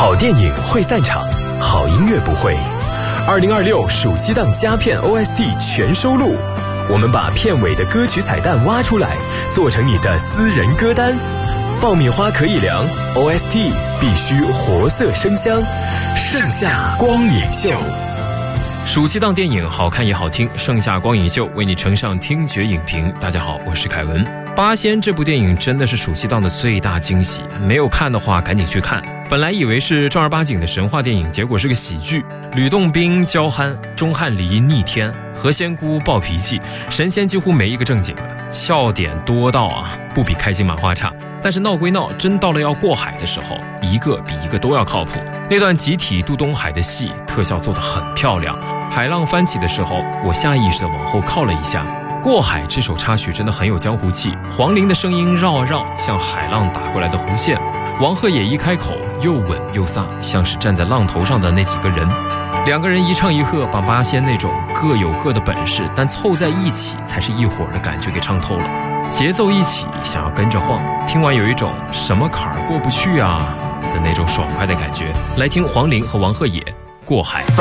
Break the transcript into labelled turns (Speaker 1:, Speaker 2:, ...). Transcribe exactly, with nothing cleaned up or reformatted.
Speaker 1: 好电影会散场，好音乐不会。二零二六暑期档佳片 O S T 全收录，我们把片尾的歌曲彩蛋挖出来，做成你的私人歌单。爆米花可以凉 ，O S T 必须活色生香。盛夏光影秀，
Speaker 2: 暑期档电影好看也好听，盛夏光影秀为你呈上听觉影评。大家好，我是凯文。八仙这部电影真的是暑期档的最大惊喜，没有看的话赶紧去看。本来以为是正儿八经的神话电影，结果是个喜剧。吕洞宾娇憨，钟汉离逆天，何仙姑暴脾气，神仙几乎没一个正经的，笑点多到啊不比开心麻花差。但是闹归闹，真到了要过海的时候，一个比一个都要靠谱。那段集体渡东海的戏，特效做得很漂亮。海浪翻起的时候，我下意识地往后靠了一下。过海这首插曲真的很有江湖气，黄龄的声音绕啊绕，像海浪打过来的弧线。王鹤也一开口，又稳又飒，像是站在浪头上的那几个人。两个人一唱一和，把八仙那种各有各的本事，但凑在一起才是一伙的感觉给唱透了。节奏一起，想要跟着晃，听完有一种什么坎儿过不去啊的那种爽快的感觉。来听黄龄和王鹤也过海。